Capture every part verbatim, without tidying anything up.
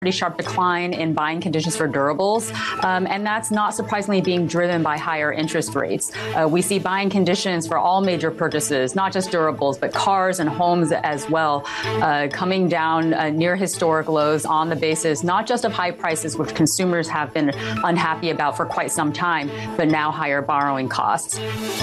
pretty sharp decline in buying conditions for durables, um, and that's not surprisingly being driven by higher interest rates. Uh, we see buying conditions for all major purchases, not just durables, but cars and homes as well, uh, coming down uh, near historic lows on the basis not just of high prices, which consumers have been unhappy about for quite some time, but now higher borrowing costs.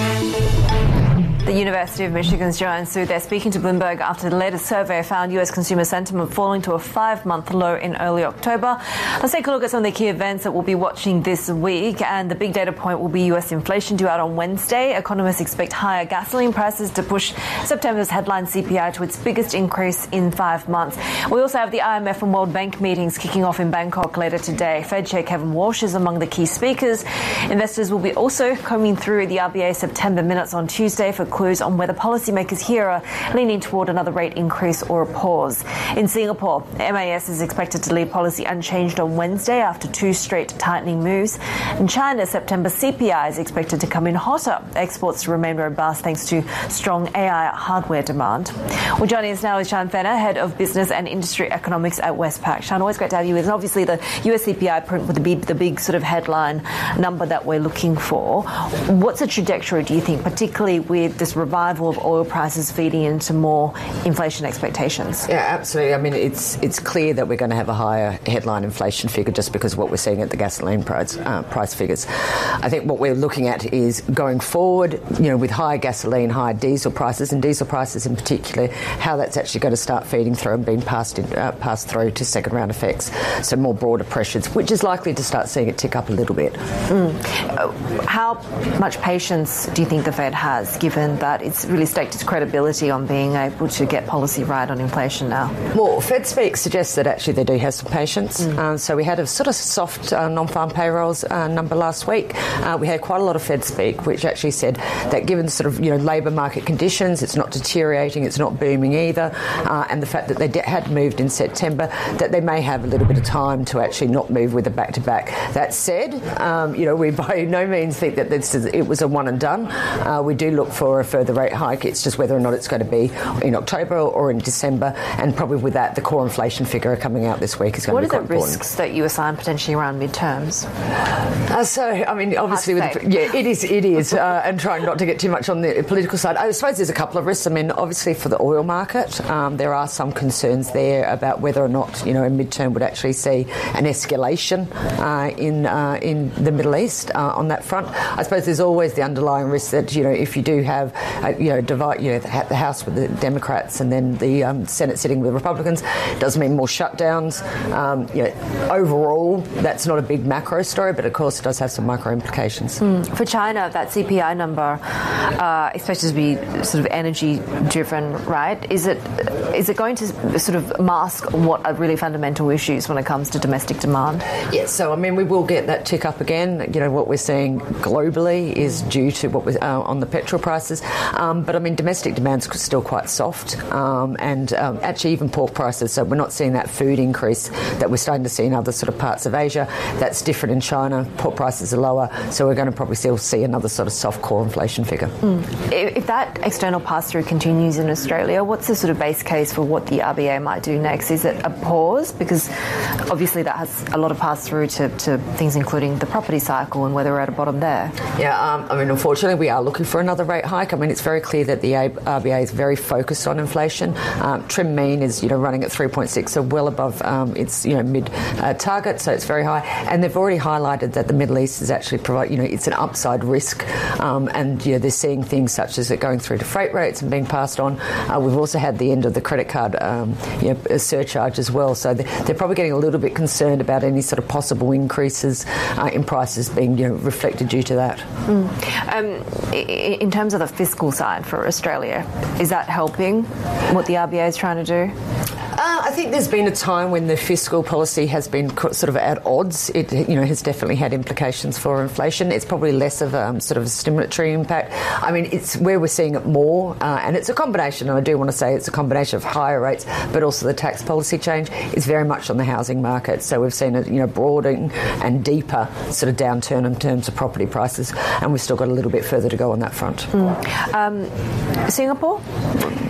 The University of Michigan's Joanne Su there speaking to Bloomberg after the latest survey found U S consumer sentiment falling to a five-month low in early October. Let's take a look at some of the key events that we'll be watching this week. And the big data point will be U S inflation due out on Wednesday. Economists expect higher gasoline prices to push September's headline C P I to its biggest increase in five months. We also have the I M F and World Bank meetings kicking off in Bangkok later today. Fed Chair Kevin Walsh is among the key speakers. Investors will be also combing through the R B A September minutes on Tuesday for clues on whether policymakers here are leaning toward another rate increase or a pause. In Singapore, M A S is expected to leave policy unchanged on Wednesday after two straight tightening moves. In China, September C P I is expected to come in hotter. Exports to remain robust thanks to strong A I hardware demand. Well, joining us now is Sian Fenner, Head of Business and Industry Economics at Westpac. Sian, always great to have you with us. And obviously, the U S C P I print would be the big sort of headline number that we're looking for. What's the trajectory, do you think, particularly with this revival of oil prices feeding into more inflation expectations? Yeah, absolutely. I mean, it's it's clear that we're going to have a higher headline inflation figure just because of what we're seeing at the gasoline price, uh, price figures. I think what we're looking at is going forward, you know, with higher gasoline, higher diesel prices, and diesel prices in particular, how that's actually going to start feeding through and being passed in, uh, passed through to second round effects. So more broader pressures, which is likely to start seeing it tick up a little bit. Mm. Uh, how much patience do you think the Fed has, given that it's really staked its credibility on being able to get policy right on inflation now? Well, Fed Speak suggests that actually they do have some patience. Mm. Um, so we had a sort of soft uh, non-farm payrolls uh, number last week. Uh, we had quite a lot of Fed Speak, which actually said that given sort of, you know, labour market conditions, it's not deteriorating, it's not booming either, uh, and the fact that they de- had moved in September, that they may have a little bit of time to actually not move with a back-to-back. That said, um, you know, we by no means think that this is, it was a one and done. Uh, we do look for a further rate hike. It's just whether or not it's going to be in October or in December, and probably with that, the core inflation figure coming out this week is going what to be quite important. What are the risks that you assign potentially around midterms? Uh, so, I mean, obviously, with the, yeah, it is, it is, uh, and trying not to get too much on the political side. I suppose there's a couple of risks. I mean, obviously for the oil market, um, there are some concerns there about whether or not, you know, a midterm would actually see an escalation uh, in uh, in the Middle East uh, on that front. I suppose there's always the underlying risk that, you know, if you do have, uh, you know, divide, you know, the, the House with the Democrats and then the um, Senate sitting with the Republicans, it does mean more shutdowns. Um, you know, overall, that's not a big macro story, but of course it does have some micro implications. Mm. For China, that C P I number, uh, expected to be sort of energy driven, right? Is it is it going to sort of mask what are really fundamental issues when it comes to domestic demand? Yes, so I mean we will get that tick up again. You know, what we're seeing globally is due to what we're uh, on the petrol prices, um, but I mean domestic demand's still quite soft, um, and um, actually even pork prices. So we're not seeing that food increase that we're starting to see in other sort of parts of Asia. That's different in China. Pork prices are lower, so we're going to probably still see another sort of soft core inflation figure. Mm. If that external pass-through continues in Australia, what's the sort of base case for what the R B A might do next? Is it a pause? Because obviously that has a lot of pass-through to, to things including the property cycle and whether we're at a bottom there. Yeah, um, I mean, unfortunately, we are looking for another rate hike. I mean, it's very clear that the R B A is very focused on inflation. Um, trim mean is, you know, running at three point six, so well above um, its, you know, mid uh, target, so it's very high. And they've already highlighted that the Middle East is actually provide, you know, it's an upside risk, um, and you know they're seeing things such as it going through to freight rates and being passed on. Uh, we've also had the end of the credit card, um, you know, surcharge as well. So they're, they're probably getting a little bit concerned about any sort of possible increases uh, in prices being, you know, reflected due to that. Mm. Um, in terms of the fiscal side for Australia, is that helping what the R B A is trying to do? Uh, I think there's been a time when the fiscal policy has been sort of at odds. It, you know, has definitely had implications for inflation. It's probably less of a um, sort of a stimulatory impact. I mean, it's where we're seeing it more, uh, and it's a combination, and I do want to say it's a combination of higher rates, but also the tax policy change is very much on the housing market. So we've seen a, you know, broadening and deeper sort of downturn in terms of property prices, and we've still got a little bit further to go on that front. Mm. Um, Singapore?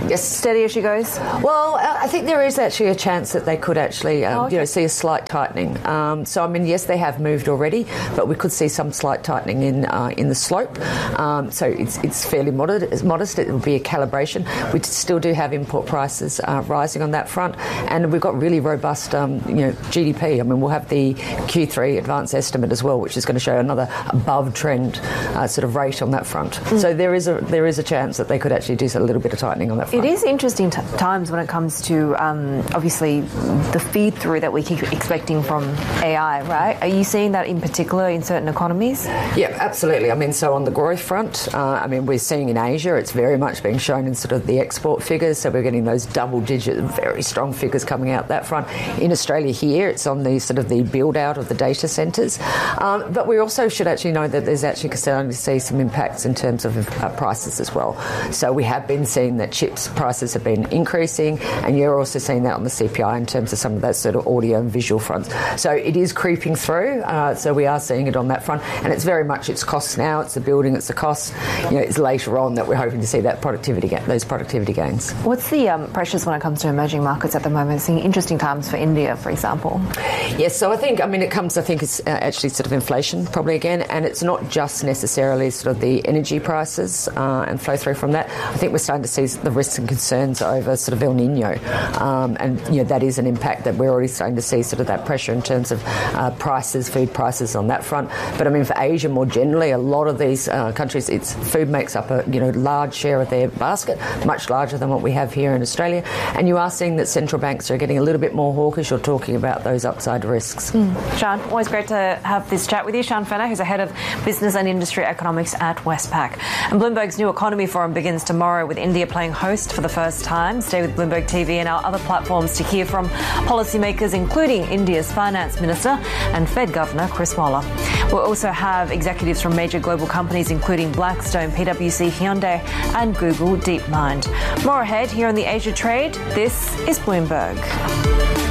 yes. steady as she goes? Well, I think there is actually a chance that they could actually um, oh, okay. you know, see a slight tightening. Um, so, I mean, yes, they have moved already, but we could see some slight tightening in uh, in the slope. Um, so it's it's fairly modest. modest. It will be a calibration. We still do have import prices uh, rising on that front, and we've got really robust um, you know, G D P. I mean, we'll have the Q three advanced estimate as well, which is going to show another above trend uh, sort of rate on that front. Mm. So there is a there is a chance that they could actually do a little bit of tightening on that front. It is interesting t- times when it comes to um, obviously the feed through that we keep expecting from A I, right? Are you seeing that in particular in certain economies? Yeah, absolutely. I mean, so on the growth front, uh, I mean, we're seeing in Asia, it's very much being shown in sort of the export figures. So we're getting those double-digit, very strong figures coming out that front. In Australia here, it's on the sort of the build-out of the data centres. Um, but we also should actually know that there's actually starting to see some impacts in terms of uh, prices as well. So we have been seeing that chips prices have been increasing, and you're also seeing that on the C P I in terms of some of that sort of audio and visual fronts. So it is creeping through. Uh, so we are seeing it on that front, and it's very much its costs now. It's the building, it's the cost. You know, it's later on that we're hoping to see that productivity, those productivity gains. What's the um, pressures when it comes to emerging markets at the moment? Seeing interesting times for India, for example. Yes, so I think, I mean, it comes, I think it's uh, actually sort of inflation probably again, and it's not just necessarily sort of the energy prices uh, and flow through from that. I think we're starting to see the risks and concerns over sort of El Nino, um, and you know that is an impact that we're already starting to see sort of that pressure in terms of uh, prices, food prices on that front. But I mean, for Asia more generally, a lot of these uh, countries, it's food makes up a you know large share of their basket, much larger than what we have here in Australia. And you are seeing that central banks are getting a little bit more hawkish or talking about those upside risks. Mm. Sian, always great to have this chat with you. Sian Fenner, who's the head of business and industry economics at Westpac. And Bloomberg's new economy forum begins tomorrow with India playing host for the first time. Stay with Bloomberg T V and our other platforms to hear from policymakers, including India's finance minister and Fed Governor Chris Waller. We'll also have executives from major global companies, including Blackstone, P W C, Hyundai and Google DeepMind. More ahead here on the Asia Trade. This is Bloomberg.